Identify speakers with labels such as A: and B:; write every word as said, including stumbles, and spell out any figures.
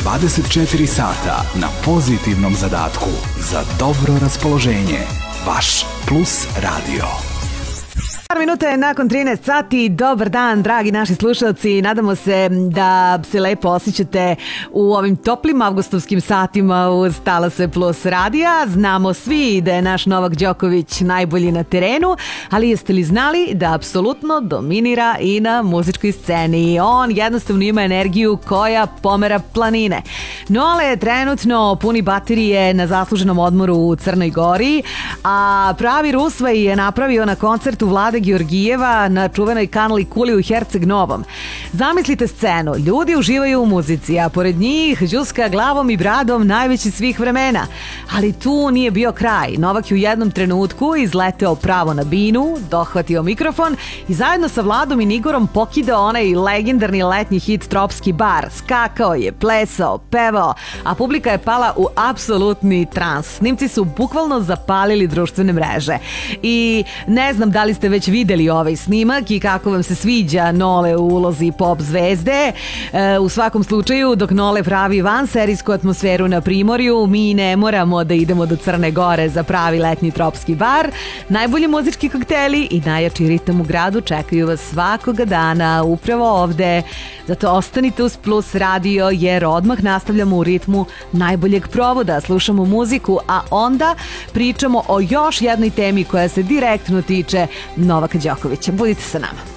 A: dvadeset četiri sata na pozitivnom zadatku za dobro raspoloženje. Vaš Plus Radio.
B: Par minuta je nakon trinaest sati. Dobar dan, dragi naši slušalci. Nadamo se da se lepo osjećate u ovim toplim avgustovskim satima uz Talase Plus radija. Znamo svi da je naš Novak Đoković najbolji na terenu, ali jeste li znali da apsolutno dominira i na muzičkoj sceni? On jednostavno ima energiju koja pomera planine. Nole je trenutno puni baterije na zasluženom odmoru u Crnoj Gori, a pravi Rusvaj je napravio na koncertu Vlade Georgijeva na čuvenoj kanali Kuli u Herceg Novom. Zamislite scenu, ljudi uživaju u muzici, a pored njih đuska glavom i bradom najveći svih vremena. Ali tu nije bio kraj. Novak je u jednom trenutku izleteo pravo na binu, dohvatio mikrofon i zajedno sa Vladom i Nigorom pokidao onaj legendarni letnji hit Tropski bar. Skakao je, plesao, pevao, a publika je pala u apsolutni trans. Snimci su bukvalno zapalili društvene mreže. I ne znam da li ste već videli ovaj snimak i kako vam se sviđa Nole u ulozi pop zvezde. E, u svakom slučaju, dok Nole pravi vanserijsku atmosferu na Primorju, mi ne moramo da idemo do Crne Gore za pravi letnji tropski bar. Najbolji muzički kokteli i najjači ritam u gradu čekaju vas svakoga dana upravo ovde. Zato ostanite uz Plus radio jer odmah nastavljamo u ritmu najboljeg provoda, slušamo muziku, a onda pričamo o još jednoj temi koja se direktno tiče Novaka Đokovića. Budite sa nama.